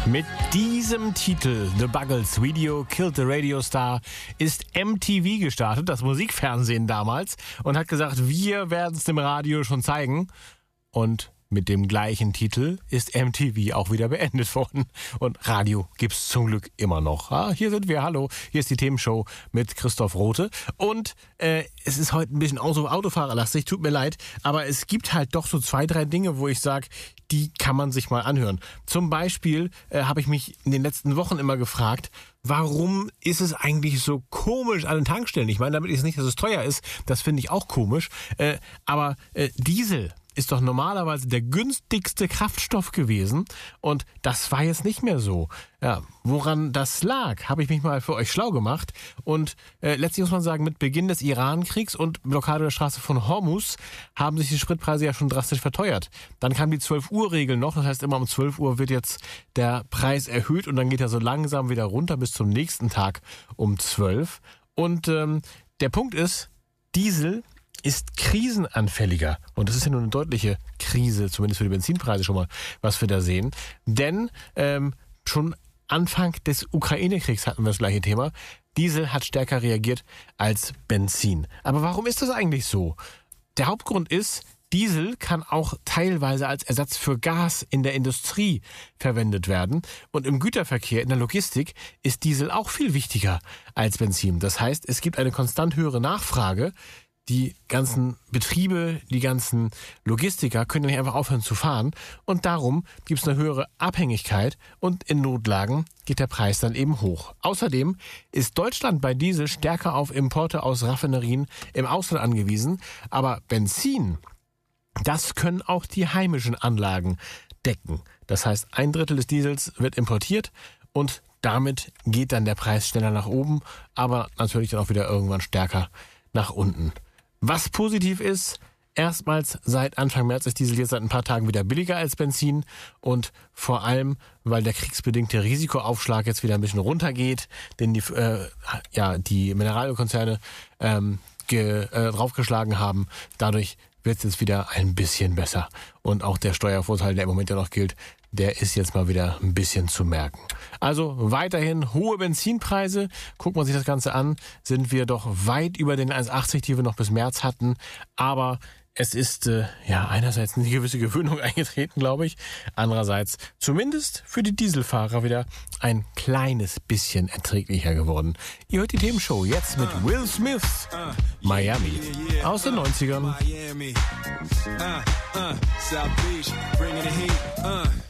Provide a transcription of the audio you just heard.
Mit diesem Titel, The Buggles Video Killed the Radio Star, ist MTV gestartet, das Musikfernsehen damals, und hat gesagt, wir werden es dem Radio schon zeigen. Und mit dem gleichen Titel ist MTV auch wieder beendet worden. Und Radio gibt's zum Glück immer noch. Hier sind wir, hallo, hier ist die Themenshow mit Christoph Rothe. Und es ist heute ein bisschen Autofahrerlastig, tut mir leid. Aber es gibt halt doch so 2, 3 Dinge, wo ich sage, die kann man sich mal anhören. Zum Beispiel habe ich mich in den letzten Wochen immer gefragt, warum ist es eigentlich so komisch an den Tankstellen? Ich meine, damit ist nicht, dass es teuer ist, das finde ich auch komisch. Aber Diesel ist doch normalerweise der günstigste Kraftstoff gewesen und das war jetzt nicht mehr so. Ja, woran das lag, habe ich mich mal für euch schlau gemacht und letztlich muss man sagen, mit Beginn des Iran-Kriegs und Blockade der Straße von Hormuz haben sich die Spritpreise ja schon drastisch verteuert. Dann kam die 12-Uhr-Regel noch, das heißt immer um 12 Uhr wird jetzt der Preis erhöht und dann geht er so langsam wieder runter bis zum nächsten Tag um 12. Und der Punkt ist, Diesel ist krisenanfälliger. Und das ist ja nur eine deutliche Krise, zumindest für die Benzinpreise schon mal, was wir da sehen. Denn schon Anfang des Ukraine-Kriegs hatten wir das gleiche Thema. Diesel hat stärker reagiert als Benzin. Aber warum ist das eigentlich so? Der Hauptgrund ist, Diesel kann auch teilweise als Ersatz für Gas in der Industrie verwendet werden. Und im Güterverkehr, in der Logistik, ist Diesel auch viel wichtiger als Benzin. Das heißt, es gibt eine konstant höhere Nachfrage. Die ganzen Betriebe, die ganzen Logistiker können nicht einfach aufhören zu fahren und darum gibt es eine höhere Abhängigkeit und in Notlagen geht der Preis dann eben hoch. Außerdem ist Deutschland bei Diesel stärker auf Importe aus Raffinerien im Ausland angewiesen, aber Benzin, das können auch die heimischen Anlagen decken. Das heißt, 1/3 des Diesels wird importiert und damit geht dann der Preis schneller nach oben, aber natürlich dann auch wieder irgendwann stärker nach unten. Was positiv ist, erstmals seit Anfang März ist Diesel jetzt seit ein paar Tagen wieder billiger als Benzin und vor allem, weil der kriegsbedingte Risikoaufschlag jetzt wieder ein bisschen runtergeht, den die Mineralölkonzerne draufgeschlagen haben. Dadurch wird es jetzt wieder ein bisschen besser. Und auch der Steuervorteil, der im Moment ja noch gilt, der ist jetzt mal wieder ein bisschen zu merken. Also weiterhin hohe Benzinpreise. Guckt man sich das Ganze an, sind wir doch weit über den 1,80, die wir noch bis März hatten. Aber es ist einerseits eine gewisse Gewöhnung eingetreten, glaube ich. Andererseits zumindest für die Dieselfahrer wieder ein kleines bisschen erträglicher geworden. Ihr hört die Themenshow jetzt mit Will Smith, Miami, aus den 90ern. Miami, South Beach, bringing the heat,